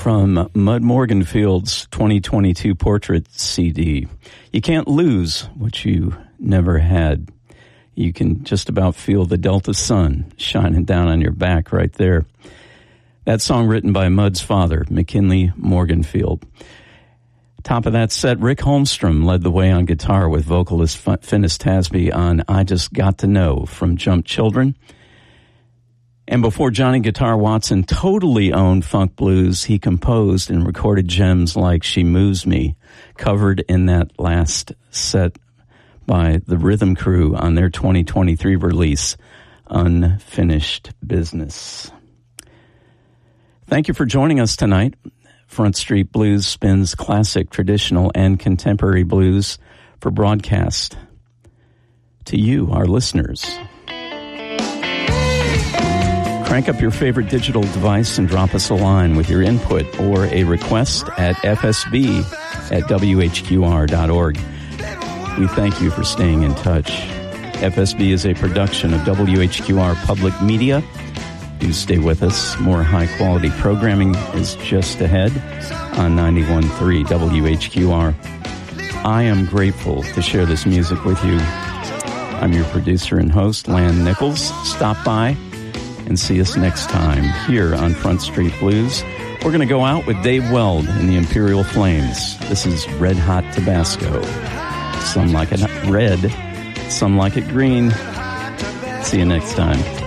from Mud Morganfield's 2022 Portrait CD. You can't lose what you never had. You can just about feel the Delta sun shining down on your back right there. That song written by Mud's father, McKinley Morganfield. Top of that set, Rick Holmstrom led the way on guitar with vocalist Finnis Tasby on I Just Got to Know from Jump Children. And before Johnny Guitar Watson totally owned funk blues, he composed and recorded gems like She Moves Me, covered in that last set by the Rhythm Crew on their 2023 release, Unfinished Business. Thank you for joining us tonight. Front Street Blues spins classic, traditional, and contemporary blues for broadcast to you, our listeners. Crank up your favorite digital device and drop us a line with your input or a request at fsb@whqr.org. We thank you for staying in touch. FSB is a production of WHQR Public Media. Do stay with us. More high-quality programming is just ahead on 91.3 WHQR. I am grateful to share this music with you. I'm your producer and host, Lan Nichols. Stop by and see us next time here on Front Street Blues. We're going to go out with Dave Weld and the Imperial Flames. This is Red Hot Tabasco. Some like it red, some like it green. See you next time.